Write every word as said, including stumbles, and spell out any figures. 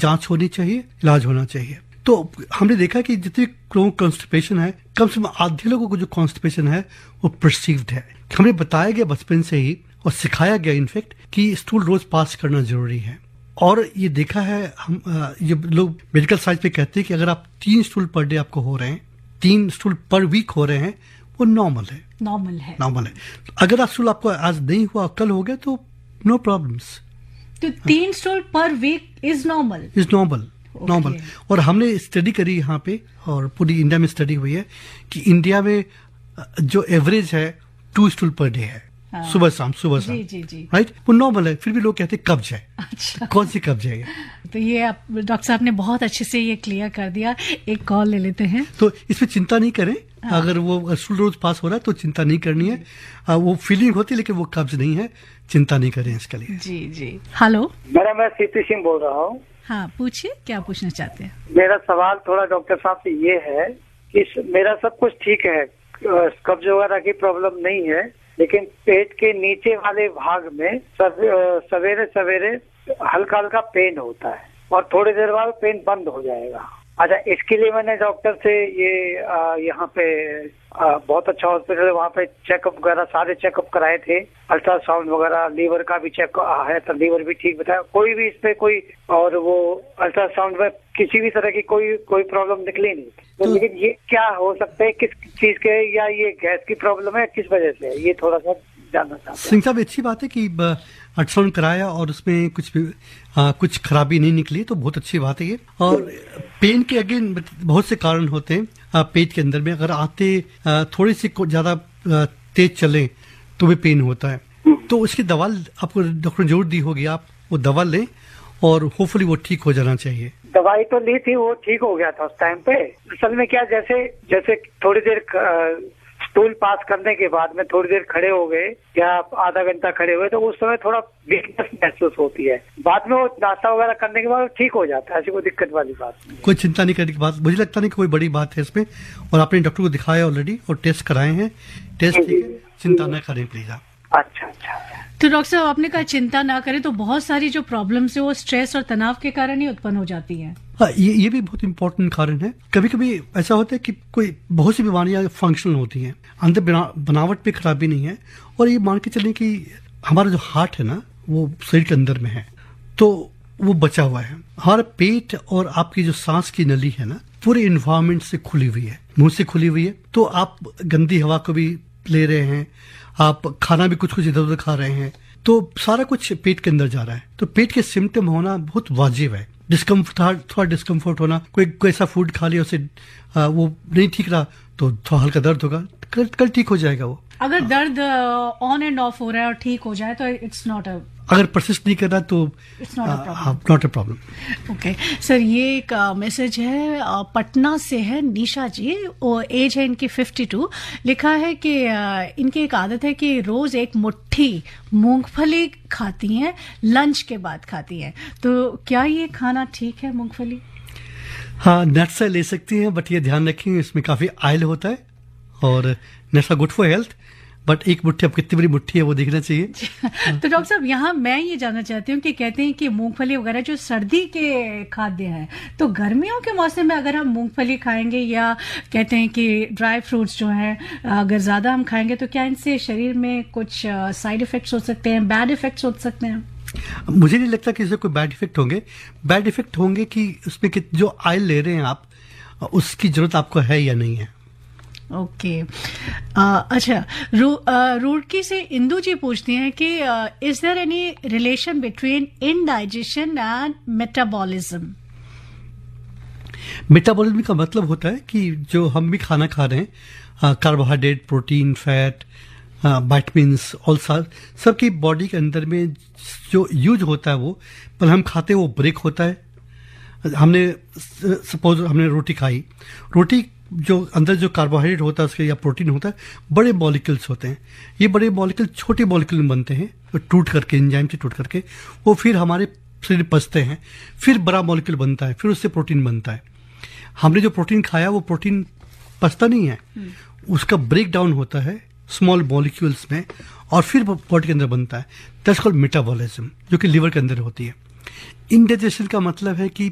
जांच होनी चाहिए, इलाज होना चाहिए। तो हमने देखा कि जितनी कॉन्स्टिपेशन है, कम से कम आधे लोगों को जो कॉन्स्टिपेशन है वो परसीव्ड है। हमें बताया गया बचपन से ही और सिखाया गया इनफेक्ट कि स्टूल रोज पास करना जरूरी है। और ये देखा है, हम ये लोग मेडिकल साइंस पे कहते हैं कि अगर आप तीन स्टूल पर डे आपको हो रहे हैं, तीन स्टूल पर वीक हो रहे हैं, वो नॉर्मल है। नॉर्मल है नॉर्मल है। अगर आप स्टूल आपको आज नहीं हुआ, कल हो गया, तो नो प्रॉब्लम्स। तो तीन स्टूल पर week is normal is normal normal. और हमने स्टडी करी यहाँ पे, और पूरी इंडिया में स्टडी हुई है कि इंडिया में जो एवरेज है टू स्टूल पर डे है। हाँ। सुबह शाम सुबह शाम, जी जी जी, राइट, वो नॉर्मल है। फिर भी लोग कहते हैं कब्ज है। अच्छा। कौन सी कब्ज है ये? तो ये आप डॉक्टर साहब ने बहुत अच्छे से ये क्लियर कर दिया। एक कॉल ले लेते हैं। तो इसमें चिंता नहीं करें। हाँ। अगर वो स्टूल रोज पास हो रहा है तो चिंता नहीं करनी है। आ, वो फीलिंग होती है लेकिन वो कब्ज नहीं है, चिंता नहीं करें इसके लिए। जी जी। हेलो, मेरा मैं सीपी सिंह बोल रहा हूँ। हाँ, पूछिए, क्या पूछना चाहते हैं? मेरा सवाल थोड़ा डॉक्टर साहब से ये है कि मेरा सब कुछ ठीक है, कब्ज वगैरह की प्रॉब्लम नहीं है, लेकिन पेट के नीचे वाले भाग में सवेरे सवेरे हल्का हल्का पेन होता है और थोड़ी देर बाद पेन बंद हो जाएगा। अच्छा, इसके लिए मैंने डॉक्टर से ये यहाँ पे आ, बहुत अच्छा हॉस्पिटल है, वहाँ पे चेकअप वगैरह सारे चेकअप कराए थे, अल्ट्रासाउंड वगैरह, लीवर का भी चेक है तो लीवर भी ठीक बताया, कोई भी इस पे कोई, और वो अल्ट्रासाउंड में किसी भी तरह की कोई कोई प्रॉब्लम निकली नहीं। तो, तो लेकिन ये क्या हो सकता है, किस चीज के, या ये गैस की प्रॉब्लम है, किस वजह से है, ये थोड़ा सा जानना चाहते हैं। सिंह साहब, अच्छी बात है कि अल्ट्रासाउंड कराया और उसमें कुछ भी आ, कुछ खराबी नहीं निकली, तो बहुत अच्छी बात है ये। और पेन के अगेन बहुत से कारण होते हैं आ, पेट के अंदर में। अगर आते आ, थोड़ी सी ज्यादा तेज चले तो भी पेन होता है। तो उसकी दवा आपको डॉक्टर ने जरूर दी होगी, आप वो दवा लें और होपफुली वो ठीक हो जाना चाहिए। दवाई तो ली थी, वो ठीक हो गया था उस टाइम पे। असल में क्या, जैसे जैसे थोड़ी देर स्टूल पास करने के बाद में थोड़ी देर खड़े हो गए या आधा घंटा खड़े हुए तो उस समय थोड़ा वीकनेस महसूस होती है, बाद में वो नाश्ता वगैरह करने के बाद ठीक हो जाता है, ऐसी कोई दिक्कत वाली बात नहीं। कोई चिंता नहीं करने की बात, मुझे लगता नहीं कि कोई बड़ी बात है इसमें। और आपने डॉक्टर को दिखाया ऑलरेडी और टेस्ट कराए हैं, टेस्ट ठीक है, चिंता न करें प्लीज आप। अच्छा अच्छा। तो डॉक्टर साहब, आपने कहा चिंता ना करें, तो बहुत सारी जो प्रॉब्लम्स है वो स्ट्रेस और तनाव के कारण ही उत्पन्न हो जाती है। हाँ, ये ये भी बहुत इंपॉर्टेंट कारण है। कभी कभी ऐसा होता है कि कोई बहुत सी बीमारियां फंक्शनल होती हैं, अंदर बनावट पे खराबी नहीं है, और ये मान के चलें कि हमारा जो हार्ट है ना वो शरीर के अंदर में है, तो वो बचा हुआ है। हमारा पेट और आपकी जो सांस की नली है ना पूरे इन्वायरमेंट से खुली हुई है, मुंह से खुली हुई है, तो आप गंदी हवा को भी ले रहे हैं, आप खाना भी कुछ कुछ इधर उधर खा रहे हैं, तो सारा कुछ पेट के अंदर जा रहा है। तो पेट के सिम्टम होना बहुत वाजिब है। डिस्कम्फर्ट, थोड़ा डिस्कम्फर्ट होना, कोई कोई ऐसा फूड खा लिया उसे आ, वो नहीं ठीक रहा तो थोड़ा हल्का दर्द होगा, कल कल ठीक हो जाएगा वो। अगर दर्द ऑन एंड ऑफ हो रहा है और ठीक हो जाए तो इट्स नॉट अ, अगर परसिस्ट नहीं कर रहा तो it's not a problem. Not a problem. Okay sir, ये एक मैसेज है आ, पटना से है, निशा जी, और एज है इनकी फिफ्टी टू। लिखा है कि आ, इनकी एक आदत है कि रोज एक मुट्ठी मूंगफली खाती हैं, लंच के बाद खाती हैं, तो क्या ये खाना ठीक है मूंगफली? हाँ, नट्स से ले सकती हैं, बट ये ध्यान रखें इसमें काफी ऑयल होता है और nuts are good for health, but एक मुट्ठी, अब कितनी बड़ी मुट्ठी है वो देखना चाहिए। तो डॉक्टर साहब, यहाँ मैं ये जानना चाहती हूँ कि कहते हैं कि मूंगफली वगैरह जो सर्दी के खाद्य हैं, तो गर्मियों के मौसम में अगर हम मूंगफली खाएंगे या कहते हैं कि ड्राई फ्रूट्स जो हैं अगर ज्यादा हम खाएंगे तो क्या इनसे शरीर में कुछ साइड इफेक्ट्स हो सकते हैं, बैड इफेक्ट्स हो सकते हैं? मुझे नहीं लगता कि इससे कोई बैड इफेक्ट होंगे। बैड इफेक्ट होंगे कि उसमें जो ऑयल ले रहे हैं आप, उसकी जरूरत आपको है या नहीं है। Okay okay. अच्छा, रू, रुड़की से इंदू जी पूछती हैं कि is there any relation between indigestion and metabolism? Metabolism का मतलब होता है कि जो हम भी खाना खा रहे हैं, carbohydrate, protein, fat, vitamins, all सबकी बॉडी के अंदर में जो यूज होता है, वो पहले हम खाते हैं वो ब्रेक होता है। हमने सपोज हमने रोटी खाई, रोटी जो अंदर जो कार्बोहाइड्रेट होता है उसके या प्रोटीन होता है, बड़े मॉलिक्यूल्स होते हैं। ये बड़े मॉलिक्यूल छोटे मॉलिक्यूल में बनते हैं, तो टूट करके, एंजाइम से टूट करके वो फिर हमारे शरीर पचते हैं, फिर बड़ा मॉलिक्यूल बनता है, फिर उससे प्रोटीन बनता है। हमने जो प्रोटीन खाया वो प्रोटीन पचता नहीं है, उसका ब्रेक डाउन होता है स्मॉल मॉलिक्यूल्स में और फिर बॉडी के अंदर बनता है। दैट्स कॉल्ड मेटाबॉलिज्म, जो कि लिवर के अंदर होती है। इंडाइजेशन का मतलब है कि